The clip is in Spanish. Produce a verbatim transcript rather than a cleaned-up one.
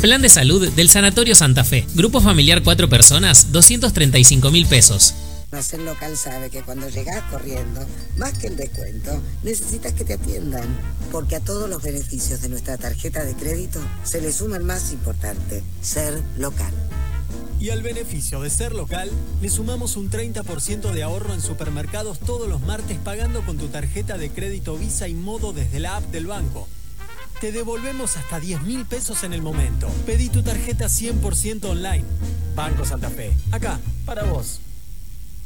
Plan de salud del Sanatorio Santa Fe. Grupo familiar cuatro personas, doscientos treinta y cinco mil pesos. El local sabe que cuando llegás corriendo, más que el descuento, necesitas que te atiendan. Porque a todos los beneficios de nuestra tarjeta de crédito se le suma el más importante, ser local. Y al beneficio de ser local, le sumamos un treinta por ciento de ahorro en supermercados todos los martes pagando con tu tarjeta de crédito Visa y Modo desde la app del banco. Te devolvemos hasta diez mil pesos en el momento. Pedí tu tarjeta cien por ciento online. Banco Santa Fe, acá, para vos.